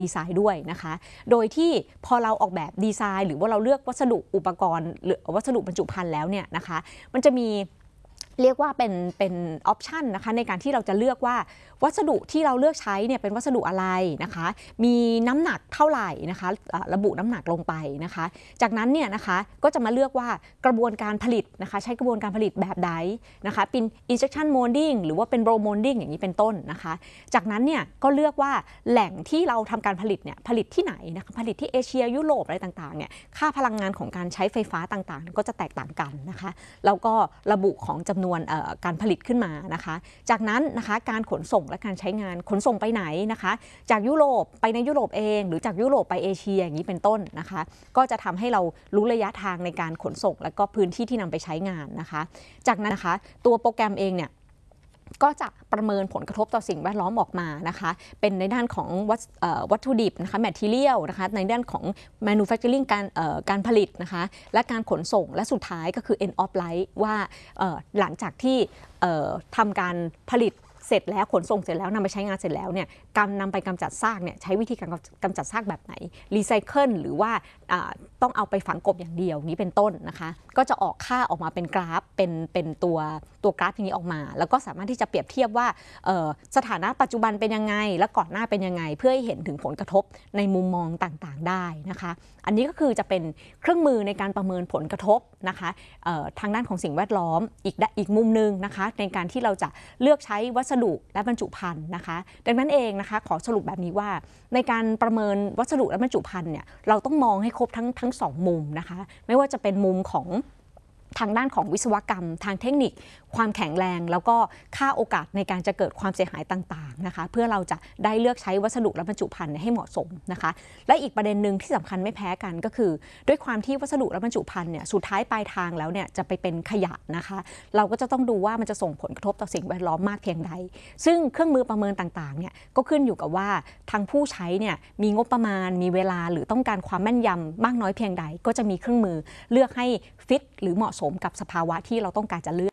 ดีไซน์ด้วยนะคะโดยที่พอเราออกแบบดีไซน์หรือว่าเราเลือกวัสดุอุปกรณ์หรือวัสดุบรรจุภัณฑ์แล้วเนี่ยนะคะมันจะมีเรียกว่าเป็นออปชันนะคะในการที่เราจะเลือกว่าวัสดุที่เราเลือกใช้เนี่ยเป็นวัสดุอะไรนะคะมีน้ำหนักเท่าไหร่นะคะระบุน้ำหนักลงไปนะคะจากนั้นเนี่ยนะคะก็จะมาเลือกว่ากระบวนการผลิตนะคะใช้กระบวนการผลิตแบบใดนะคะเป็น injection molding หรือว่าเป็น blow molding อย่างนี้เป็นต้นนะคะจากนั้นเนี่ยก็เลือกว่าแหล่งที่เราทำการผลิตเนี่ยผลิตที่ไหนนะคะผลิตที่เอเชียยุโรปอะไรต่างๆเนี่ยค่าพลังงานของการใช้ไฟฟ้าต่างๆก็จะแตกต่างกันนะคะแล้วก็ระบุของจำนวนการผลิตขึ้นมานะคะจากนั้นนะคะการขนส่งและการใช้งานขนส่งไปไหนนะคะจากยุโรปไปในยุโรปเองหรือจากยุโรปไปเอเชียอย่างนี้เป็นต้นนะคะก็จะทำให้เรารู้ระยะทางในการขนส่งและก็พื้นที่ที่นำไปใช้งานนะคะจากนั้นนะคะตัวโปรแกรมเองเนี่ยก็จะประเมินผลกระทบต่อสิ่งแวดล้อมออกมานะคะเป็นในด้านของวัตถุดิบนะคะ material นะคะในด้านของ manufacturing การผลิตนะคะและการขนส่งและสุดท้ายก็คือ end of life ว่าหลังจากที่ทำการผลิตเสร็จแล้วขนส่งเสร็จแล้วนำไปใช้งานเสร็จแล้วเนี่ยการนำไปกำจัดซากเนี่ยใช้วิธีการกำจัดซากแบบไหนรีไซเคิลหรือว่าต้องเอาไปฝังกลบอย่างเดียวนี้เป็นต้นนะคะก็จะออกค่าออกมาเป็นกราฟเป็นตัวกราฟนี้ออกมาแล้วก็สามารถที่จะเปรียบเทียบว่าสถานะปัจจุบันเป็นยังไงและก่อนหน้าเป็นยังไงเพื่อให้เห็นถึงผลกระทบในมุมมองต่างๆได้นะคะอันนี้ก็คือจะเป็นเครื่องมือในการประเมินผลกระทบนะคะทางด้านของสิ่งแวดล้อมอีกมุมนึงนะคะในการที่เราจะเลือกใช้วัสดุและบรรจุภัณฑ์นะคะดังนั้นเองนะคะขอสรุปแบบนี้ว่าในการประเมินวัสดุและบรรจุภัณฑ์เนี่ยเราต้องมองให้ครบทั้งสองมุมนะคะไม่ว่าจะเป็นมุมของทางด้านของวิศวกรรมทางเทคนิคความแข็งแรงแล้วก็ค่าโอกาสในการจะเกิดความเสียหายต่างๆนะคะเพื่อเราจะได้เลือกใช้วัสดุและบรรจุภัณฑ์ให้เหมาะสมนะคะและอีกประเด็นหนึ่งที่สำคัญไม่แพ้กันก็คือด้วยความที่วัสดุและบรรจุภัณฑ์เนี่ยสุดท้ายปลายทางแล้วเนี่ยจะไปเป็นขยะนะคะเราก็จะต้องดูว่ามันจะส่งผลกระทบต่อสิ่งแวดล้อมมากเพียงใดซึ่งเครื่องมือประเมินต่างๆเนี่ยก็ขึ้นอยู่กับว่าทางผู้ใช้เนี่ยมีงบประมาณมีเวลาหรือต้องการความแม่นยำมากน้อยเพียงใดก็จะมีเครื่องมือเลือกให้ฟิตหรือเหมาะสมกับสภาวะที่เราต้องการจะเลือก